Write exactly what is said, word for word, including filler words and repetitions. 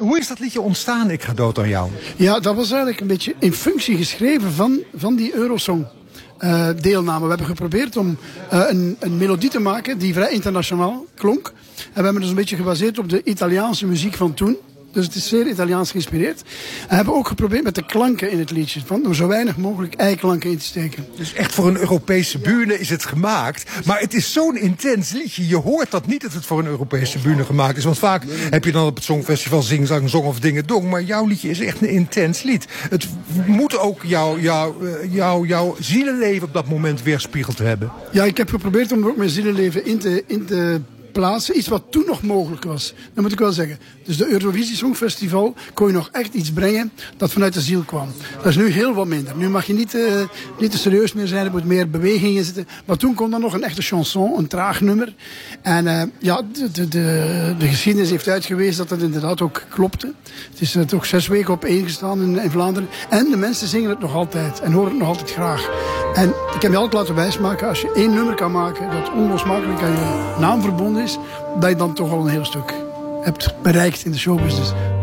hoe is dat liedje ontstaan, Ik ga dood aan jou? Ja, dat was eigenlijk een beetje in functie geschreven van, van die Eurosong. Uh, deelname. We hebben geprobeerd om uh, een, een melodie te maken die vrij internationaal klonk. En we hebben dus een beetje gebaseerd op de Italiaanse muziek van toen. Dus het is zeer Italiaans geïnspireerd. En we hebben ook geprobeerd met de klanken in het liedje. Van er zo weinig mogelijk eiklanken in te steken. Dus echt voor een Europese bühne is het gemaakt. Maar het is zo'n intens liedje. Je hoort dat niet dat het voor een Europese bühne gemaakt is. Want vaak heb je dan op het Songfestival Zing, Zang, Zong of Dingen Dong. Maar jouw liedje is echt een intens lied. Het moet ook jouw jou, jou, jou zielenleven op dat moment weerspiegeld hebben. Ja, ik heb geprobeerd om er ook mijn zielenleven in te... In te plaatsen. Iets wat toen nog mogelijk was. Dat moet ik wel zeggen. Dus de Eurovisie Songfestival kon je nog echt iets brengen dat vanuit de ziel kwam. Dat is nu heel wat minder. Nu mag je niet, uh, niet te serieus meer zijn. Er moet meer beweging in zitten. Maar toen kon dan nog een echte chanson, een traag nummer. En uh, ja, de, de, de, de geschiedenis heeft uitgewezen dat dat inderdaad ook klopte. Het is uh, toch zes weken op één gestaan in, in Vlaanderen. En de mensen zingen het nog altijd. En horen het nog altijd graag. En ik heb je altijd laten wijsmaken, als je één nummer kan maken dat onlosmakelijk aan je naam verbonden is, dat je dan toch al een heel stuk hebt bereikt in de showbusiness.